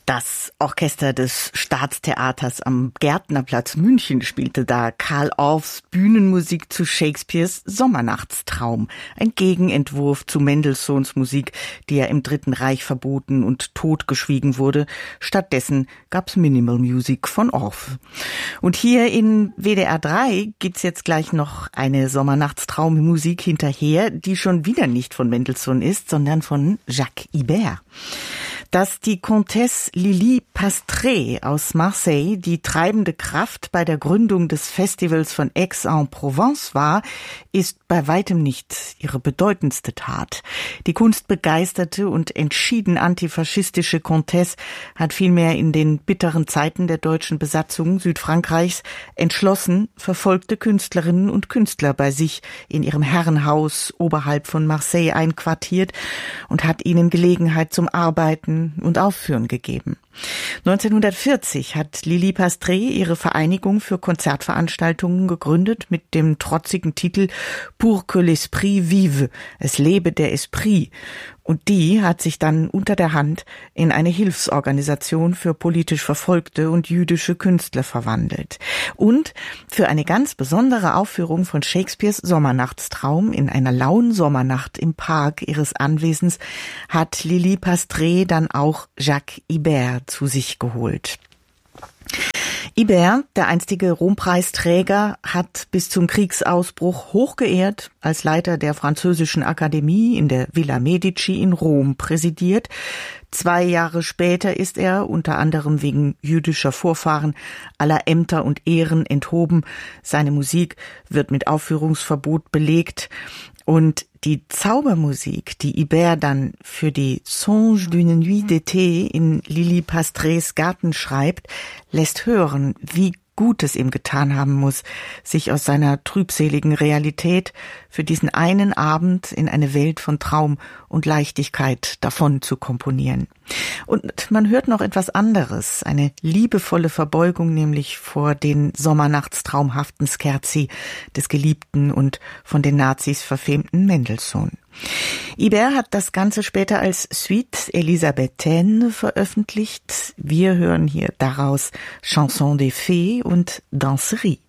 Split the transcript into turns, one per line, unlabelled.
Das Orchester des Staatstheaters am Gärtnerplatz München spielte da Carl Orffs Bühnenmusik zu Shakespeares Sommernachtstraum, ein Gegenentwurf zu Mendelssohns Musik, die ja im Dritten Reich verboten und totgeschwiegen wurde. Stattdessen gab's Minimal Music von Orff. Und hier in WDR 3 gibt's jetzt gleich noch eine Sommernachtstraummusik hinterher, die schon wieder nicht von Mendelssohn ist, sondern von Jacques Ibert. Dass die Comtesse Lili Pastré aus Marseille die treibende Kraft bei der Gründung des Festivals von Aix-en-Provence war, ist bei weitem nicht ihre bedeutendste Tat. Die kunstbegeisterte und entschieden antifaschistische Comtesse hat vielmehr in den bitteren Zeiten der deutschen Besatzung Südfrankreichs entschlossen verfolgte Künstlerinnen und Künstler bei sich in ihrem Herrenhaus oberhalb von Marseille einquartiert und hat ihnen Gelegenheit zum Arbeiten und Aufführen gegeben. 1940 hat Lili Pastré ihre Vereinigung für Konzertveranstaltungen gegründet mit dem trotzigen Titel Pour que l'esprit vive, es lebe der Esprit. Und die hat sich dann unter der Hand in eine Hilfsorganisation für politisch Verfolgte und jüdische Künstler verwandelt. Und für eine ganz besondere Aufführung von Shakespeares Sommernachtstraum in einer lauen Sommernacht im Park ihres Anwesens hat Lili Pastré dann auch Jacques Ibert zu sich geholt. Ibert, der einstige Rompreisträger, hat bis zum Kriegsausbruch hochgeehrt als Leiter der Französischen Akademie in der Villa Medici in Rom präsidiert. 2 Jahre später ist er, unter anderem wegen jüdischer Vorfahren, aller Ämter und Ehren enthoben. Seine Musik wird mit Aufführungsverbot belegt. Und die Zaubermusik, die Ibert dann für die Songe d'une nuit d'été in Lili Pastrés Garten schreibt, lässt hören, wie gut es ihm getan haben muss, sich aus seiner trübseligen Realität für diesen einen Abend in eine Welt von Traum und Leichtigkeit davon zu komponieren. Und man hört noch etwas anderes, eine liebevolle Verbeugung nämlich vor den sommernachtstraumhaften Scherzi des geliebten und von den Nazis verfemten Mendelssohn. Ibert hat das Ganze später als Suite Elisabethaine veröffentlicht. Wir hören hier daraus Chanson des Fées und Danserie.